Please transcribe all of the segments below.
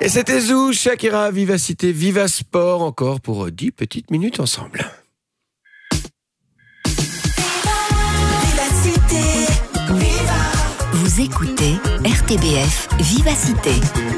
Et c'était Zou, Shakira, Vivacité, Viva Sport, encore pour 10 petites minutes ensemble. Vous écoutez RTBF Vivacité.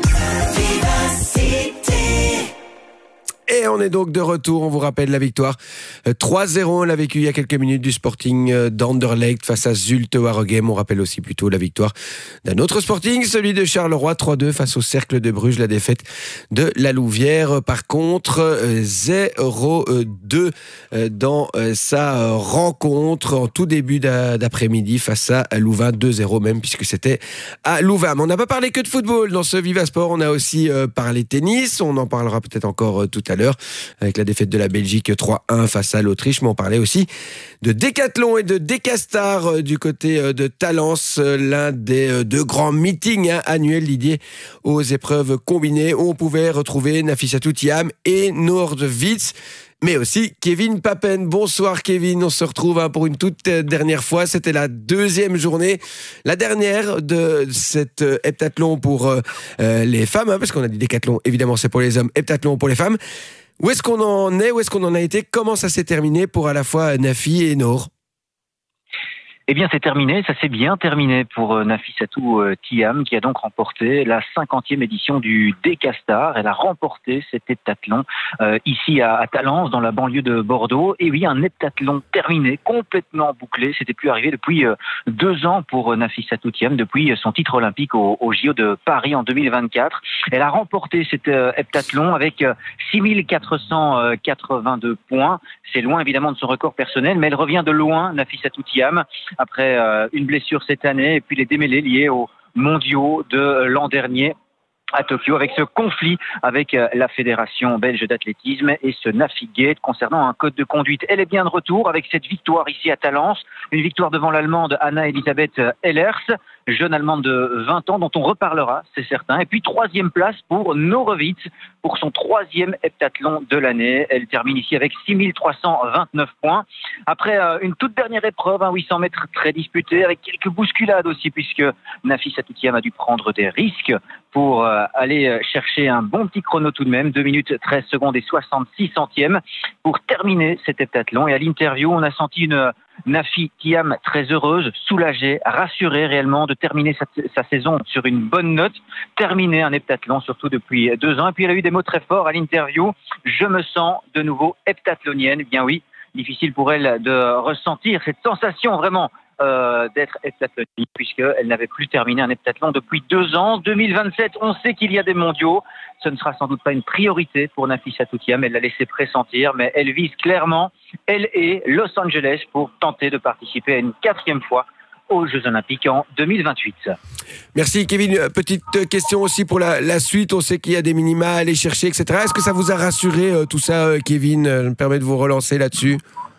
Et on est donc de retour, on vous rappelle la victoire 3-0, on l'a vécu il y a quelques minutes du Sporting d'Anderlecht face à Zulte Waregem. On rappelle aussi plutôt la victoire d'un autre Sporting, celui de Charleroi 3-2 face au Cercle de Bruges, la défaite de la Louvière. Par contre, 0-2 dans sa rencontre en tout début d'après-midi face à Louvain, 2-0 même puisque c'était à Louvain. Mais on n'a pas parlé que de football dans ce Viva Sport, on a aussi parlé tennis, on en parlera peut-être encore tout à l'heure avec la défaite de la Belgique 3-1 face à l'Autriche, mais on parlait aussi de décathlon et de décastar du côté de Talence, l'un des deux grands meetings annuels dédiés aux épreuves combinées où on pouvait retrouver Nafissatou Thiam et Noordwitz, mais aussi Kevin Papen. Bonsoir Kevin, on se retrouve pour une toute dernière fois. C'était la deuxième journée, la dernière de cet heptathlon pour les femmes, parce qu'on a dit décathlon, évidemment c'est pour les hommes, heptathlon pour les femmes. Où est-ce qu'on en est, où est-ce qu'on en a été, comment ça s'est terminé pour à la fois Nafi et Noor? Eh bien, c'est terminé, ça s'est bien terminé pour Nafissatou Thiam, qui a donc remporté la 50e édition du Décastar. Elle a remporté cet heptathlon ici à Talence, dans la banlieue de Bordeaux. Et oui, un heptathlon terminé, complètement bouclé. C'était plus arrivé depuis 2 ans pour Nafissatou Thiam, depuis son titre olympique au JO de Paris en 2024. Elle a remporté cet heptathlon avec 6482 points. C'est loin évidemment de son record personnel, mais elle revient de loin, Nafissatou Thiam, après une blessure cette année et puis les démêlés liés aux mondiaux de l'an dernier à Tokyo, avec ce conflit avec la Fédération belge d'athlétisme et ce Nafigate concernant un code de conduite. Elle est bien de retour avec cette victoire ici à Talence, une victoire devant l'Allemande Anna-Elisabeth Ellers, jeune Allemande de 20 ans dont on reparlera, c'est certain. Et puis 3e place pour Noorwitz pour son 3e heptathlon de l'année. Elle termine ici avec 6329 points. Après une toute dernière épreuve, un 800 mètres très disputé, avec quelques bousculades aussi, puisque Nafissatou Thiam a dû prendre des risques pour aller chercher un bon petit chrono tout de même, 2 minutes 13 secondes et 66 centièmes pour terminer cet heptathlon. Et à l'interview, on a senti une Nafi Thiam très heureuse, soulagée, rassurée réellement de terminer sa saison sur une bonne note, terminer un heptathlon surtout depuis 2 ans. Et puis elle a eu des mots très forts à l'interview. Je me sens de nouveau heptathlonienne. Eh bien oui, difficile pour elle de ressentir cette sensation vraiment d'être heptathlonienne, puisqu'elle n'avait plus terminé un heptathlon depuis 2 ans. 2027, on sait qu'il y a des mondiaux. Ce ne sera sans doute pas une priorité pour Nafissatou Thiam. Elle l'a laissé pressentir, mais elle vise clairement, elle et Los Angeles, pour tenter de participer à une 4e fois aux Jeux Olympiques en 2028. Merci Kevin. Petite question aussi pour la suite. On sait qu'il y a des minima à aller chercher, etc. Est-ce que ça vous a rassuré tout ça, Kevin? Je me permets de vous relancer là-dessus.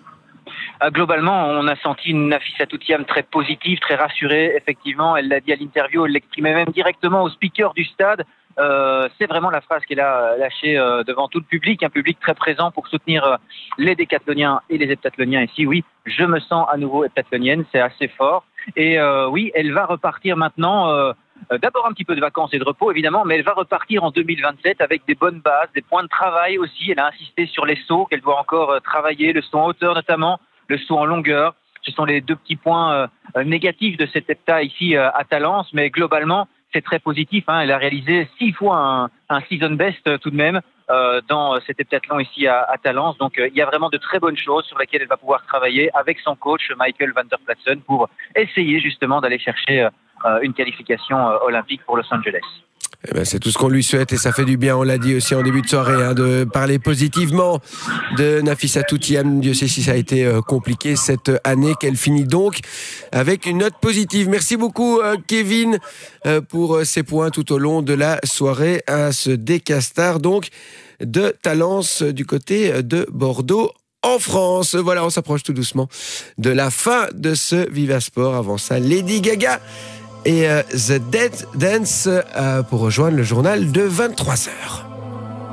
Globalement, on a senti une Nafissatou Thiam très positive, très rassurée. Effectivement, elle l'a dit à l'interview, elle l'exprimait même directement au speaker du stade. C'est vraiment la phrase qu'elle a lâchée devant tout le public, un public très présent pour soutenir les décathloniens et les heptathloniens ici. Oui, je me sens à nouveau heptathlonienne, c'est assez fort. Et oui, elle va repartir maintenant, d'abord un petit peu de vacances et de repos évidemment, mais elle va repartir en 2027 avec des bonnes bases, des points de travail aussi. Elle a insisté sur les sauts qu'elle doit encore travailler, le saut en hauteur notamment, le saut en longueur. Ce sont les 2 petits points négatifs de cet heptat ici à Talence, mais globalement, c'est très positif. Elle a réalisé 6 fois un season best tout de même dans cet heptathlon ici à Talence. Donc il y a vraiment de très bonnes choses sur lesquelles elle va pouvoir travailler avec son coach Michael van der Platsen pour essayer justement d'aller chercher une qualification olympique pour Los Angeles. Eh ben, c'est tout ce qu'on lui souhaite et ça fait du bien, on l'a dit aussi en début de soirée, de parler positivement de Nafissatou Thiam. Dieu sait si ça a été compliqué cette année, qu'elle finit donc avec une note positive. Merci beaucoup Kevin pour ces points tout au long de la soirée à ce Décastar donc de Talence du côté de Bordeaux en France. Voilà, on s'approche tout doucement de la fin de ce Viva Sport. Avant ça, Lady Gaga et The Dead Dance pour rejoindre le journal de 23h.